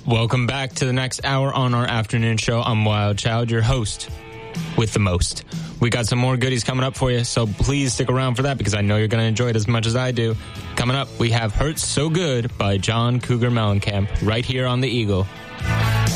Welcome back to the next hour on our afternoon show. I'm Wild Child, your host with the most. We got some more goodies coming up for you, so please stick around for that because I know you're going to enjoy it as much as I do. Coming up, we have Hurts So Good by John Cougar Mellencamp right here on The Eagle.